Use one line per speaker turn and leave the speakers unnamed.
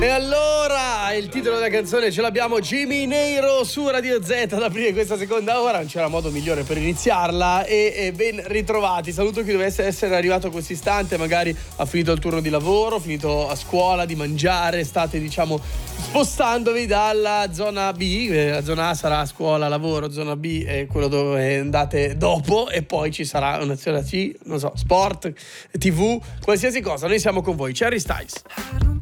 E allora il titolo della canzone ce l'abbiamo, Jimmy Nero su Radio Z ad aprire questa seconda ora. Non c'era modo migliore per iniziarla e ben ritrovati. Saluto chi dovesse essere arrivato a questo istante, magari ha finito il turno di lavoro, finito a scuola di mangiare, state diciamo spostandovi dalla zona B. La zona A sarà scuola, lavoro, zona B è quello dove andate dopo e poi ci sarà una zona C, non so, sport, TV, qualsiasi cosa. Noi siamo con voi, Harry Styles.